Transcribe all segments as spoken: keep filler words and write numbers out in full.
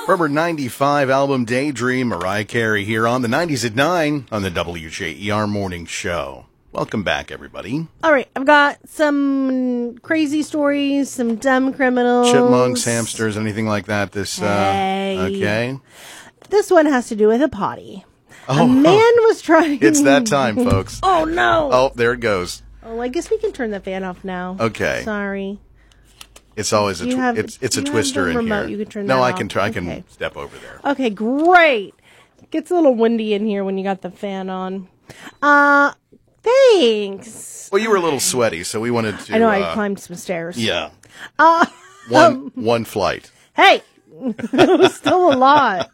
From her ninety-five album Daydream, Mariah Carey here on the nineties at nine on the W J E R Morning Show. Welcome back, everybody. All right, I've got some crazy stories, some dumb criminals. Chipmunks, hamsters, anything like that. This, hey. uh, okay. This one has to do with a potty. Oh, a man was trying... It's that time, folks. Oh, no. Oh, there it goes. Oh, I guess we can turn the fan off now. Okay. Sorry. It's always a tw- have, it's it's a you twister have the in remote. here. You can turn no, that I off. can try. I okay. can step over there. Okay, great. It gets a little windy in here when you got the fan on. Uh, thanks. Well, you were a little sweaty, so we wanted to. I know. uh, I climbed some stairs. Yeah. Uh, One um, one flight. Hey, it was still a lot.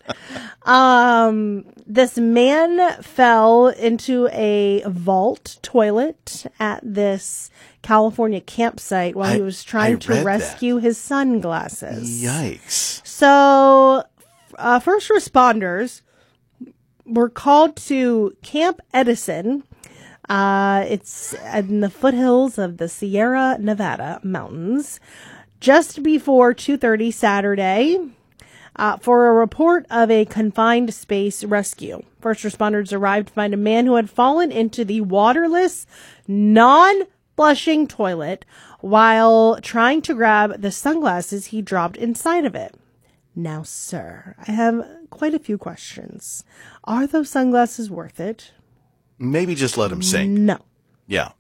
Um, this man fell into a vault toilet at this California campsite while I- he was trying I to read rescue his sunglasses. Yikes. So, uh, first responders were called to Camp Edison. Uh, it's in the foothills of the Sierra Nevada mountains just before two thirty Saturday. Uh, for a report of a confined space rescue. First responders arrived to find a man who had fallen into the waterless, non-flushing toilet while trying to grab the sunglasses he dropped inside of it. Now, sir, I have quite a few questions. Are those sunglasses worth it? Maybe just let him sink. No. Yeah.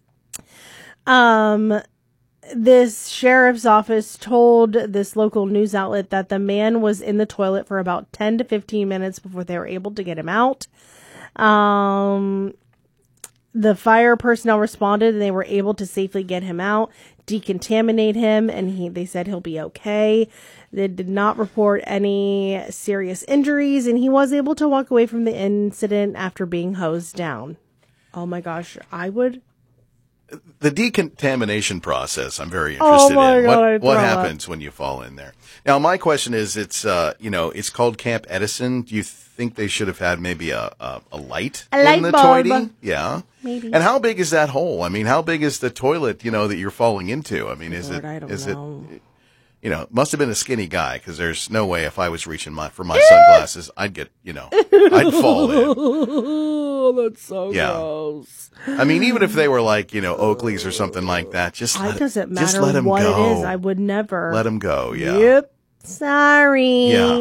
Um... This sheriff's office told this local news outlet that the man was in the toilet for about ten to fifteen minutes before they were able to get him out. Um, the fire personnel responded and they were able to safely get him out, decontaminate him, and he they said he'll be okay. They did not report any serious injuries, and he was able to walk away from the incident after being hosed down. Oh my gosh, I would... The decontamination process, I'm very Oh interested my in. God, What, I'd what throw happens when you fall in there? Now, my question is, it's uh, you know, it's called Camp Edison. Do you think they should have had maybe a a, a light A light in the bulb. toilet? Yeah, Maybe. And how big is that hole? I mean, how big is the toilet? You know, that you're falling into. I mean, is Lord, it I don't is know. it? You know, it must have been a skinny guy because there's no way if I was reaching my for my sunglasses, I'd get, you know, I'd fall in. Oh, that's so Yeah. gross. I mean, even if they were like, you know, Oakleys or something like that, just It let, doesn't just matter let him what go. it is. I would never. Let him go. Yeah. Yep. Sorry. Yeah.